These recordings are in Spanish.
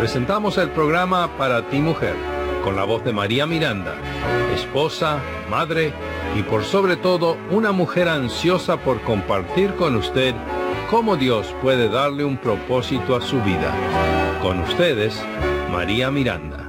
presentamos el programa Para ti Mujer, con la voz de María Miranda, esposa, madre y por sobre todo una mujer ansiosa por compartir con usted cómo Dios puede darle un propósito a su vida. Con ustedes, María Miranda.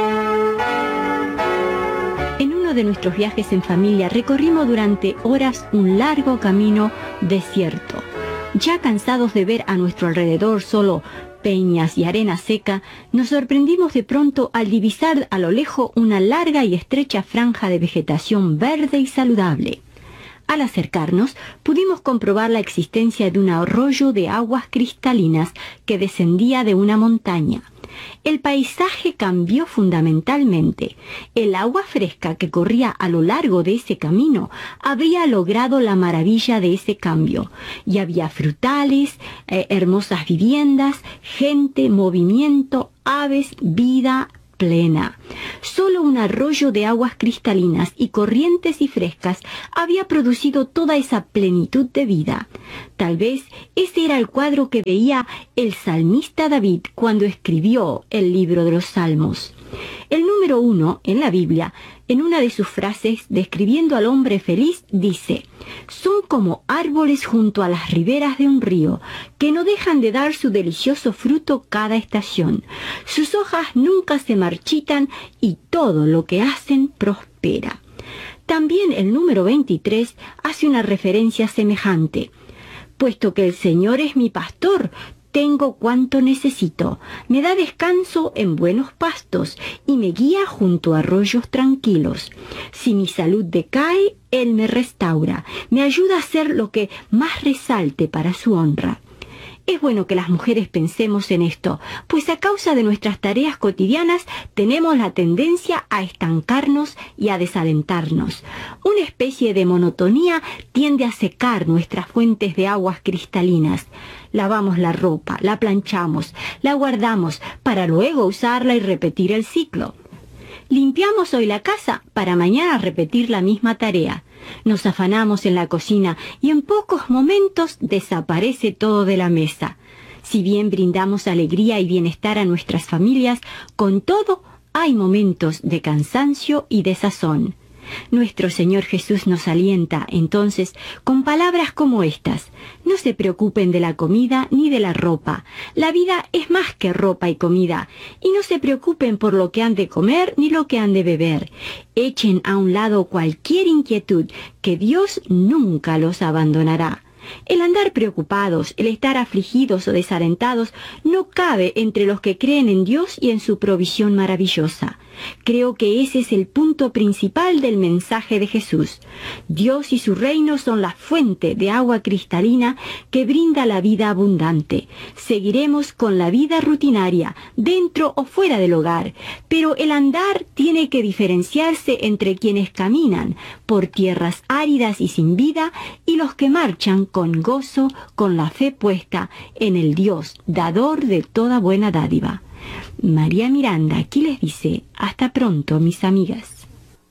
En uno de nuestros viajes en familia recorrimos durante horas un largo camino desierto. Ya cansados de ver a nuestro alrededor solo peñas y arena seca, nos sorprendimos de pronto al divisar a lo lejos una larga y estrecha franja de vegetación verde y saludable. Al acercarnos, pudimos comprobar la existencia de un arroyo de aguas cristalinas que descendía de una montaña. El paisaje cambió fundamentalmente. El agua fresca que corría a lo largo de ese camino había logrado la maravilla de ese cambio. Y había frutales, hermosas viviendas, gente, movimiento, aves, vida plena. Solo un arroyo de aguas cristalinas y corrientes y frescas había producido toda esa plenitud de vida. Tal vez ese era el cuadro que veía el salmista David cuando escribió el libro de los Salmos. El número 1 en la Biblia, en una de sus frases describiendo al hombre feliz, dice: son como árboles junto a las riberas de un río, que no dejan de dar su delicioso fruto cada estación. Sus hojas nunca se marchitan y todo lo que hacen prospera. También el número 23 hace una referencia semejante: puesto que el Señor es mi pastor, tengo cuanto necesito, me da descanso en buenos pastos y me guía junto a arroyos tranquilos. Si mi salud decae, Él me restaura, me ayuda a hacer lo que más resalte para su honra. Es bueno que las mujeres pensemos en esto, pues a causa de nuestras tareas cotidianas tenemos la tendencia a estancarnos y a desalentarnos. Una especie de monotonía tiende a secar nuestras fuentes de aguas cristalinas. Lavamos la ropa, la planchamos, la guardamos para luego usarla y repetir el ciclo. Limpiamos hoy la casa para mañana repetir la misma tarea. Nos afanamos en la cocina y en pocos momentos desaparece todo de la mesa. Si bien brindamos alegría y bienestar a nuestras familias, con todo hay momentos de cansancio y desazón. Nuestro Señor Jesús nos alienta, entonces, con palabras como estas: no se preocupen de la comida ni de la ropa. La vida es más que ropa y comida. Y no se preocupen por lo que han de comer ni lo que han de beber. Echen a un lado cualquier inquietud, que Dios nunca los abandonará. El andar preocupados, el estar afligidos o desalentados, no cabe entre los que creen en Dios y en su provisión maravillosa. Creo que ese es el punto principal del mensaje de Jesús. Dios y su reino son la fuente de agua cristalina que brinda la vida abundante. Seguiremos con la vida rutinaria, dentro o fuera del hogar, pero el andar tiene que diferenciarse entre quienes caminan por tierras áridas y sin vida y los que marchan con gozo, con la fe puesta en el Dios, dador de toda buena dádiva. María Miranda aquí les dice: hasta pronto, mis amigas.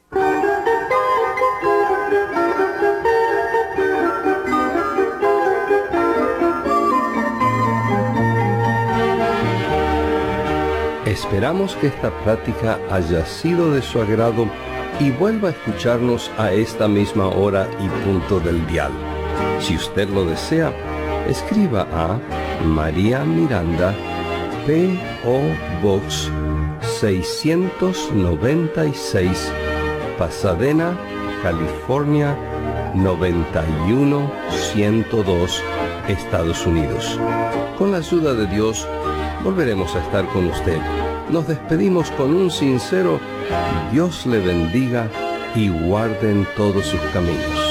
Esperamos que esta plática haya sido de su agrado y vuelva a escucharnos a esta misma hora y punto del dial. Si usted lo desea, escriba a María Miranda, P.O. Box 696, Pasadena, California 91102, Estados Unidos. Con la ayuda de Dios, volveremos a estar con usted. Nos despedimos con un sincero Dios le bendiga y guarde en todos sus caminos.